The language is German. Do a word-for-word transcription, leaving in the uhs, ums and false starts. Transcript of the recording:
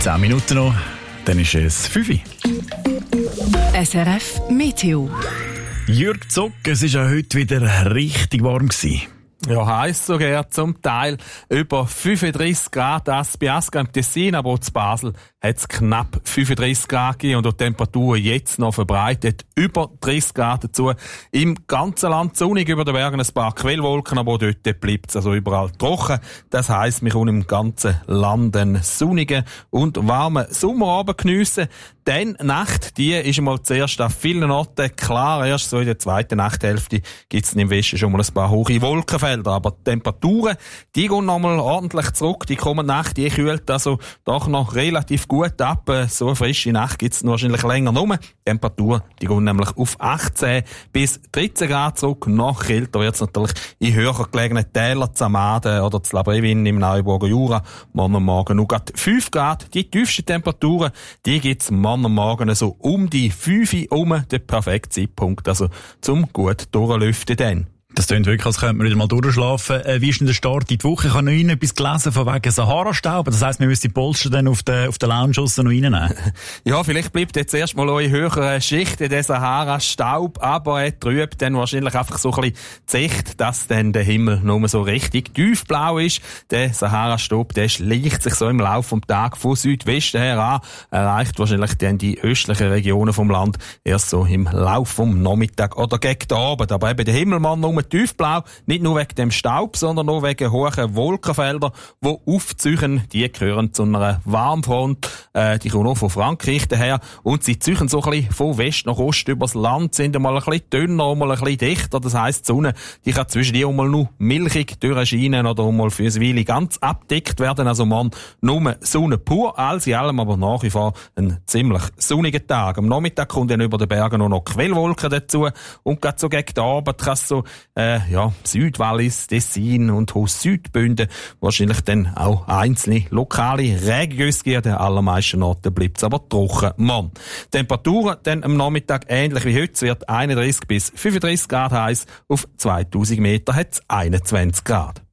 Zehn Minuten noch, dann ist es fünf Uhr. S R F Meteo. Jürg Zock, es war ja heute wieder richtig warm gewesen. Ja, heisst sogar zum Teil über fünfunddreissig Grad, das bei Asca im Tessin, aber auch zu Basel hat es knapp fünfunddreissig Grad gegeben und die Temperatur jetzt noch verbreitet über dreißig Grad dazu. Im ganzen Land sonnig, über den Bergen ein paar Quellwolken, aber auch dort bleibt es also überall trocken. Das heisst, wir können im ganzen Land einen sonnigen und warmen Sommerabend geniessen. Dann Nacht, die ist einmal zuerst an vielen Orten klar. Erst so in der zweiten Nachthälfte gibt es im Westen schon mal ein paar hohe Wolkenfelder. Aber die Temperaturen, die gehen noch mal ordentlich zurück. Die kommende Nacht, die kühlt also doch noch relativ gut ab. So eine frische Nacht gibt es wahrscheinlich länger rum. Die Temperatur, die gehen nämlich auf achtzehn bis dreizehn Grad zurück. Noch kälter wird es natürlich in höher gelegenen Tälern, Zamaden oder zu Labrevin im Neuburger Jura. Morgen und morgen nur gerade fünf Grad. Die tiefsten Temperaturen, die gibt es morgen am Morgen so um die fünf Uhr um, der perfekte Zeitpunkt, also zum gut durchlüften dann. Das klingt wirklich, als könnte man wieder mal durchschlafen. Äh, wie ist denn der Start in die Woche? Ich habe noch Ihnen etwas gelesen von wegen Sahara-Staub. Das heisst, wir müssen die Polster dann auf der, auf der Lounge noch reinnehmen. Ja, vielleicht bleibt jetzt erst mal in höheren Schichten der Sahara-Staub, aber er trübt dann wahrscheinlich einfach so ein bisschen die Sicht, dass dann der Himmel nur so richtig tiefblau ist. Der Sahara-Staub, der schleicht sich so im Laufe des Tages von Südwesten her an, erreicht wahrscheinlich dann die östlichen Regionen vom Land erst so im Laufe vom Nachmittag oder gegen den Abend. Aber eben der Himmelmann nur tiefblau, nicht nur wegen dem Staub, sondern auch wegen hohen Wolkenfeldern, die aufziehen. Die gehören zu einer Warmfront, äh, die kommen auch von Frankreich daher und sie ziehen so ein bisschen von West nach Ost übers Land, sind einmal ein bisschen dünner, einmal ein bisschen dichter. Das heisst, die Sonne, die kann zwischen die einmal nur milchig durchscheinen oder einmal für eine Weile ganz abdeckt werden. Also man nur Sonne pur, alles in allem aber nach wie vor ein ziemlich sonniger Tag. Am Nachmittag kommt dann über den Bergen noch Quellwolken dazu und gerade so gegen den Abend kann es so Äh, ja, Südwallis, Tessin und Südbünden wahrscheinlich dann auch einzelne lokale Regengüsse geben. Den allermeisten Orten bleibt es aber trocken. Mann. Temperaturen dann am Nachmittag ähnlich wie heute. Es wird einunddreissig bis fünfunddreissig Grad heiß. Auf zweitausend Meter hat es einundzwanzig Grad.